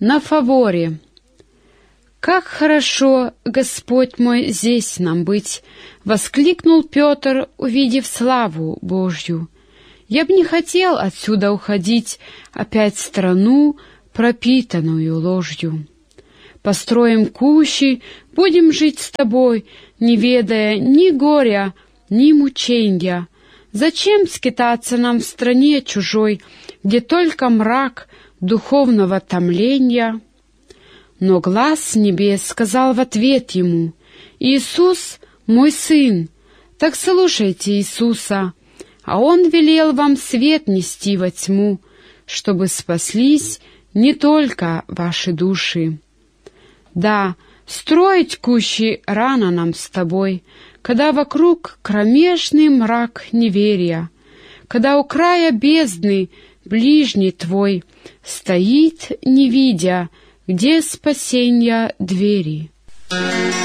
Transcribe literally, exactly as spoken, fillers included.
На фаворе. «Как хорошо, Господь мой, здесь нам быть!» — воскликнул Петр, увидев славу Божью. «Я б не хотел отсюда уходить, опять в страну, пропитанную ложью. Построим кущи, будем жить с тобой, не ведая ни горя, ни мученья. Зачем скитаться нам в стране чужой, где только мрак духовного томления?» Но глас с небес сказал в ответ ему: «Иисус — мой сын, так слушайте Иисуса, а Он велел вам свет нести во тьму, чтобы спаслись не только ваши души». Да, строить кущи рано нам с тобой, когда вокруг кромешный мрак неверия, когда у края бездны ближний твой стоит, не видя, где спасенья двери.